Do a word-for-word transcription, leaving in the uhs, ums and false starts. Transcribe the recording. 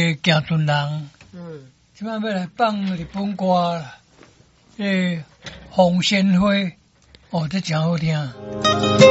个行船人， 嗯， 即摆要来放日本歌啦，诶、红鲜花，哦，这真好听。